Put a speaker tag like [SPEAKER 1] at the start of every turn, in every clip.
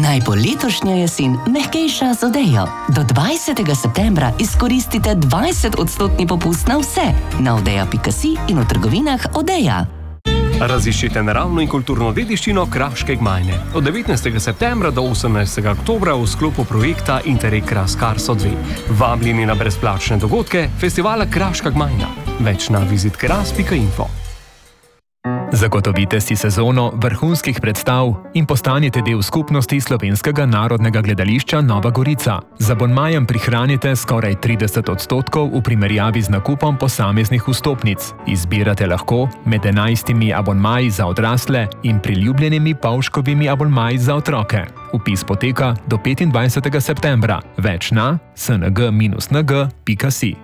[SPEAKER 1] Naj bo letošnja jesen mehkejša z Odejo. Do 20. septembra izkoristite 20% popust na vse na odeja.si in v trgovinah Odeja.
[SPEAKER 2] Raziščite naravno in kulturno dediščino Kraške gmajne. Od 19. septembra do 18. oktobra v sklopu projekta Interreg Kras Karso 2. Vabljeni na brezplačne dogodke festivala Kraška gmajna. Več na vizitkeras.info.
[SPEAKER 3] Zagotovite si sezono vrhunskih predstav in postanite del skupnosti Slovenskega narodnega gledališča Nova Gorica. Z abonmajem prihranite skoraj 30% v primerjavi z nakupom posameznih vstopnic. Izbirate lahko med 11 abonmaji za odrasle in priljubljenimi Pavškovimi abonmaji za otroke. Vpis poteka do 25. septembra. Več na sng-ng.si.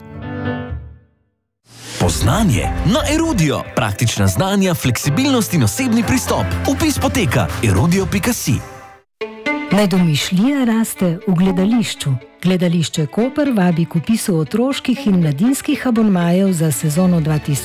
[SPEAKER 4] Poznanje na Erudio. Praktična znanja, fleksibilnost in osebni pristop. Vpis poteka erudio.si.
[SPEAKER 5] Naj domišljija raste v gledališču. Gledališče Koper vabi k vpisu otroških in mladinskih abonmajev za sezono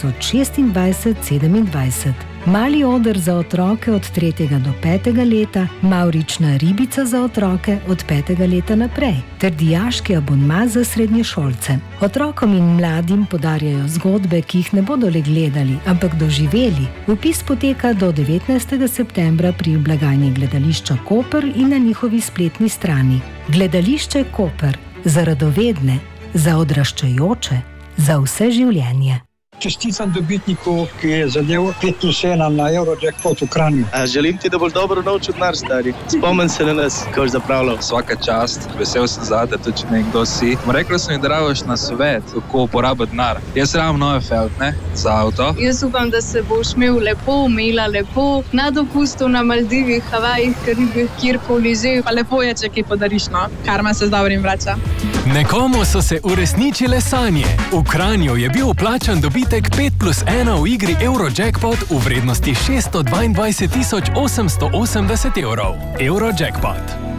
[SPEAKER 5] 2026-27. Mali oder za otroke od 3. do 5. leta, mavrična ribica za otroke od 5. leta naprej, ter dijaški abonma za srednješolce. Otrokom in mladim podarjajo zgodbe, ki jih ne bodo le gledali, ampak doživeli. Vpis poteka do 19. septembra pri blagajni gledališča Koper in na njihovi spletni strani. Gledališče Koper. Za radovedne, za odraščajoče, za vse življenje.
[SPEAKER 6] Čestitam dobitniku, ki je zadev 5+1 na Eurojackpot v Kranju.
[SPEAKER 7] Želim ti, da boš dobro naučil denar, stari. Spomni se na nas, ko boš zapravljal.
[SPEAKER 8] Svaka čast, vesel sem zate, tudi če nekdo si. Rekla sem, da daš na svet, kako uporabiti denar. Jaz rabim Neufeld, ne, za avto.
[SPEAKER 9] Jaz upam, da se boš imela lepo, na dopustu na Maldivih, Havajih, Karibih, kjerkoli že.
[SPEAKER 10] Pa lepo je, če kaj podariš, no. Karma se z dobrim vrača.
[SPEAKER 11] Nekomu so se uresničile sanje. V Kranju je bil vplačan dobitek 5+1 v igri Eurojackpot v vrednosti 622 880 €. Eurojackpot.